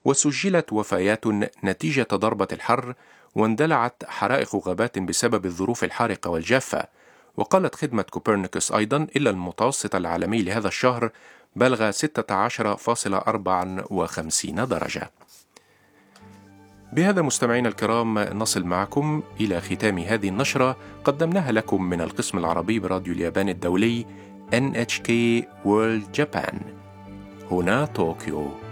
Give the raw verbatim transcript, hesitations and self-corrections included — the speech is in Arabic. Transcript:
وسجلت وفيات نتيجة ضربة الحر، واندلعت حرائق غابات بسبب الظروف الحارقة والجافة. وقالت خدمة كوبرنيكوس أيضا إن المتوسط العالمي لهذا الشهر بلغ ستة عشر فاصلة أربعة وخمسين درجة. بهذا مستمعينا الكرام نصل معكم إلى ختام هذه النشرة، قدمناها لكم من القسم العربي براديو اليابان الدولي إن إتش كي World Japan هنا طوكيو.